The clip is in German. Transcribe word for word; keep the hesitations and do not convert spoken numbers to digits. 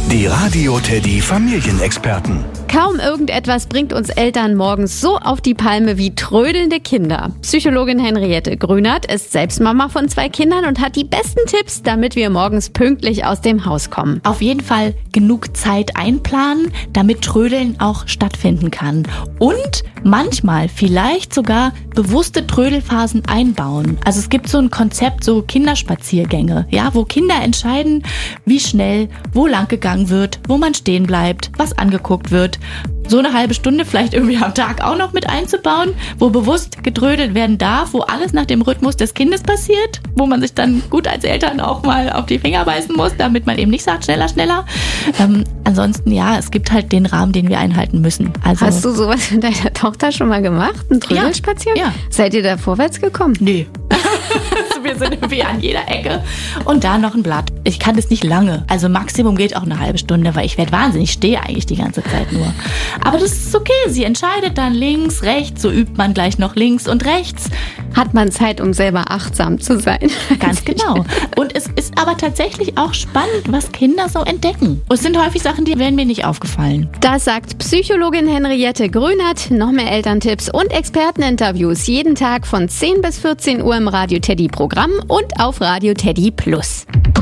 Die Radio Teddy Familienexperten. Kaum irgendetwas bringt uns Eltern morgens so auf die Palme wie trödelnde Kinder. Psychologin Henriette Grünert ist selbst Mama von zwei Kindern und hat die besten Tipps, damit wir morgens pünktlich aus dem Haus kommen. Auf jeden Fall genug Zeit einplanen, damit Trödeln auch stattfinden kann. Und manchmal vielleicht sogar bewusste Trödelphasen einbauen. Also es gibt so ein Konzept, so Kinderspaziergänge, ja, wo Kinder entscheiden, wie schnell, wo lang gegangen wird, wo man stehen bleibt, was angeguckt wird. So eine halbe Stunde vielleicht irgendwie am Tag auch noch mit einzubauen, wo bewusst getrödelt werden darf, wo alles nach dem Rhythmus des Kindes passiert, wo man sich dann gut als Eltern auch mal auf die Finger beißen muss, damit man eben nicht sagt, schneller, schneller. Ähm, ansonsten, ja, es gibt halt den Rahmen, den wir einhalten müssen. Also, hast du sowas mit deiner Tochter schon mal gemacht? Einen Trödelspaziergang? Ja. Seid ihr da vorwärts gekommen? Nee. Wir sind irgendwie an jeder Ecke. Und da noch ein Blatt. Ich kann das nicht lange. Also Maximum geht auch eine halbe Stunde, weil ich werde wahnsinnig, ich stehe eigentlich die ganze Zeit nur. Aber das ist okay. Sie entscheidet dann links, rechts. So übt man gleich noch links und rechts. Hat man Zeit, um selber achtsam zu sein. Ganz genau. Und es ist aber tatsächlich auch spannend, was Kinder so entdecken. Und es sind häufig Sachen, die wären mir nicht aufgefallen. Das sagt Psychologin Henriette Grünert. Noch mehr Elterntipps und Experteninterviews jeden Tag von zehn bis vierzehn Uhr im Radio Teddy Programm und auf Radio Teddy Plus.